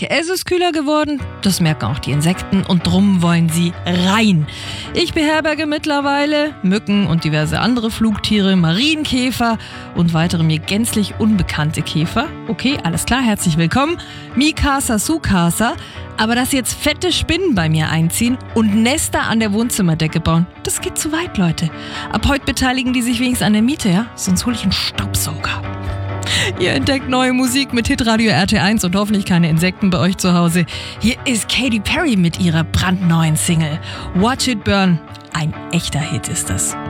Decke. Es ist kühler geworden, das merken auch die Insekten und drum wollen sie rein. Ich beherberge mittlerweile Mücken und diverse andere Flugtiere, Marienkäfer und weitere mir gänzlich unbekannte Käfer. Okay, alles klar, herzlich willkommen. Mikasa Sukasa. Aber dass jetzt fette Spinnen bei mir einziehen und Nester an der Wohnzimmerdecke bauen, das geht zu weit, Leute. Ab heute beteiligen die sich wenigstens an der Miete, ja? Sonst hole ich einen Staubsauger. Ihr entdeckt neue Musik mit Hitradio RT1 und hoffentlich keine Insekten bei euch zu Hause. Hier ist Katy Perry mit ihrer brandneuen Single Watch It Burn. Ein echter Hit ist das.